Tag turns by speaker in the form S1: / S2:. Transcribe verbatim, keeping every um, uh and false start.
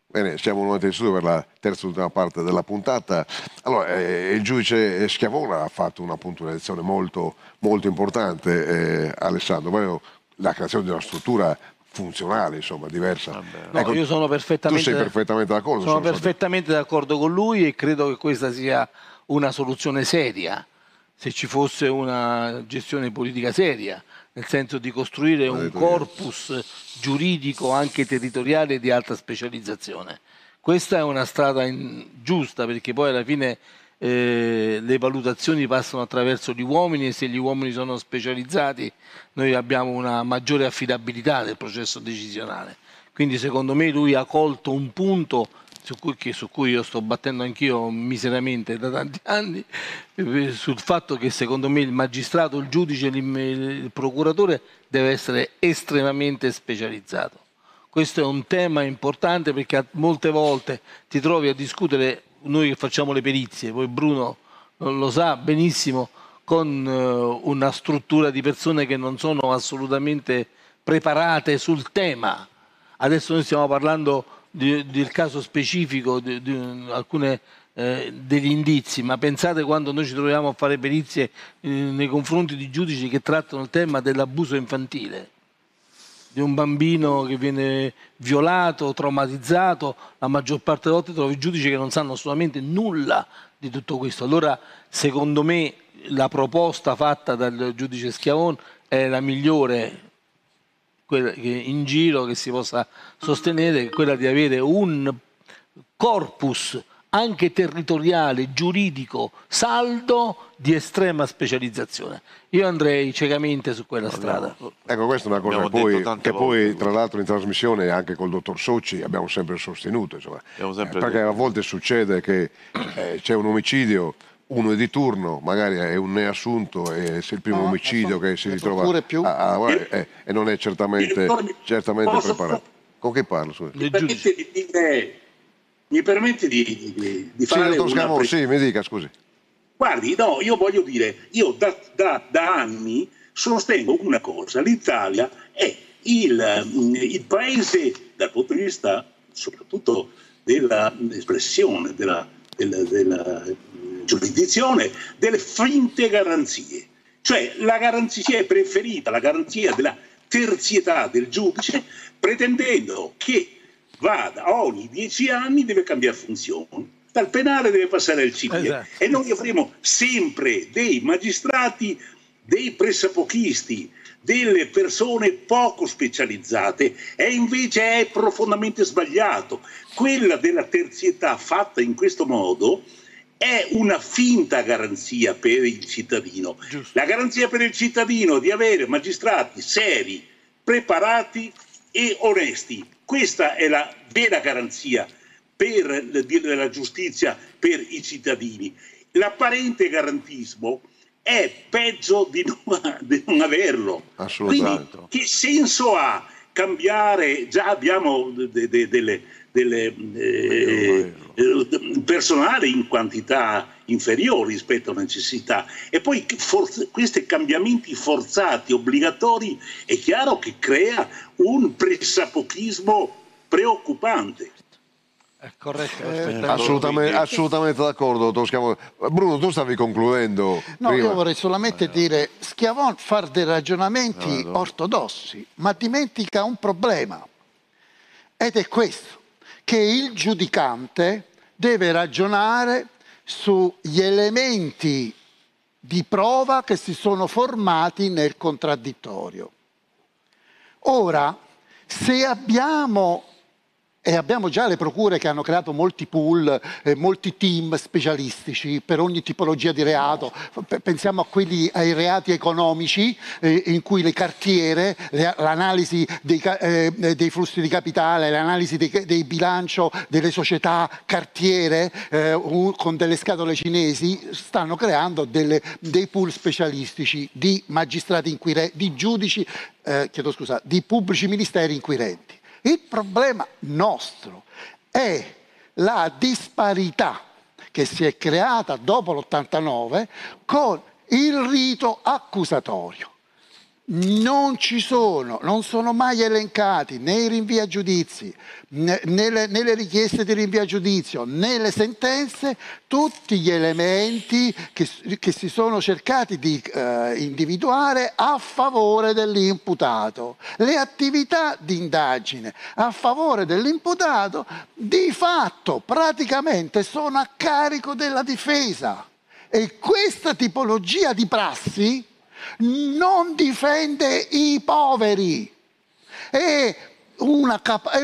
S1: Bene, siamo nuovamente in studio per la terza e ultima parte della puntata. Allora, eh, il giudice Schiavone ha fatto una puntualizzazione molto, molto importante, eh, Alessandro, proprio la creazione di una struttura funzionale, insomma, diversa.
S2: No,
S1: Ecco,
S2: io sono perfettamente,
S1: tu sei perfettamente d'accordo?
S2: sono perfettamente d'accordo con lui e credo che questa sia una soluzione seria, se ci fosse una gestione politica seria, nel senso di costruire un corpus giuridico anche territoriale di alta specializzazione. Questa è una strada in, giusta, perché poi alla fine eh, le valutazioni passano attraverso gli uomini e se gli uomini sono specializzati noi abbiamo una maggiore affidabilità del processo decisionale. Quindi secondo me lui ha colto un punto su cui, che, su cui io sto battendo anch'io miseramente da tanti anni, eh, sul fatto che secondo me il magistrato, il giudice, il, il procuratore deve essere estremamente specializzato. Questo è un tema importante perché molte volte ti trovi a discutere, noi che facciamo le perizie, poi Bruno lo sa benissimo, con uh, una struttura di persone che non sono assolutamente preparate sul tema. Adesso noi stiamo parlando di, del caso specifico di, di alcune eh, degli indizi, ma pensate quando noi ci troviamo a fare perizie eh, nei confronti di giudici che trattano il tema dell'abuso infantile, di un bambino che viene violato, traumatizzato, la maggior parte delle volte trovi giudici che non sanno assolutamente nulla di tutto questo. Allora, secondo me, la proposta fatta dal giudice Schiavone è la migliore quella che in giro che si possa sostenere, è quella di avere un corpus anche territoriale, giuridico, saldo di estrema specializzazione. Io andrei ciecamente su quella strada.
S1: Ecco, questa è una cosa poi, che poi tra l'altro in trasmissione anche col dottor Socci abbiamo sempre sostenuto, insomma, sempre eh, perché a volte succede che eh, c'è un omicidio, uno è di turno, magari è un neassunto e se il primo no, omicidio che si ritrova più. A, a, eh, e non è certamente, certamente posso, preparato. Con chi parlo?
S3: Mi permette di dire... Mi permette di, di, di fare
S1: sì,
S3: una
S1: Scavo, sì, mi dica, scusi.
S3: Guardi, no, io voglio dire, io da, da, da anni sostengo una cosa, l'Italia è il, il paese dal punto di vista soprattutto dell'espressione, della, della, della giurisdizione, delle finte garanzie. Cioè la garanzia è preferita, la garanzia della terzietà del giudice, pretendendo che vada ogni dieci anni, deve cambiare funzione, dal penale deve passare al civile, esatto. E noi avremo sempre dei magistrati, dei pressapochisti, delle persone poco specializzate, e invece è profondamente sbagliato. Quella della terzietà fatta in questo modo è una finta garanzia per il cittadino. Giusto. La garanzia per il cittadino di avere magistrati seri, preparati e onesti. Questa è la vera garanzia per la giustizia per i cittadini. L'apparente garantismo è peggio di non, di non averlo. Assolutamente. Quindi che senso ha cambiare? Già abbiamo de, de, delle, delle eh, personale in quantità inferiori rispetto alla necessità, e poi forse, questi cambiamenti forzati, obbligatori, è chiaro che crea un pressapochismo preoccupante.
S2: È corretto,
S1: eh, assolutamente, assolutamente d'accordo, dottor Schiavone. Bruno, tu stavi concludendo.
S4: No,
S1: prima.
S4: Io vorrei solamente eh, dire, Schiavone fa dei ragionamenti no, no. ortodossi, ma dimentica un problema, ed è questo, che il giudicante deve ragionare sugli elementi di prova che si sono formati nel contraddittorio. Ora, se abbiamo, e abbiamo già le procure che hanno creato molti pool, eh, molti team specialistici per ogni tipologia di reato, pensiamo a quelli, ai reati economici eh, in cui le cartiere, l'analisi dei, eh, dei flussi di capitale, l'analisi dei, dei bilancio delle società cartiere eh, con delle scatole cinesi, stanno creando delle, dei pool specialistici di magistrati inquirenti, di giudici, eh, chiedo scusa, di pubblici ministeri inquirenti. Il problema nostro è la disparità che si è creata dopo l'ottantanove con il rito accusatorio. non ci sono, non sono mai elencati nei rinvii a giudizi, né, nelle, nelle richieste di rinvio a giudizio, nelle sentenze, tutti gli elementi che, che si sono cercati di eh, individuare a favore dell'imputato. Le attività di indagine a favore dell'imputato di fatto praticamente sono a carico della difesa, e questa tipologia di prassi non difende i poveri, è una, è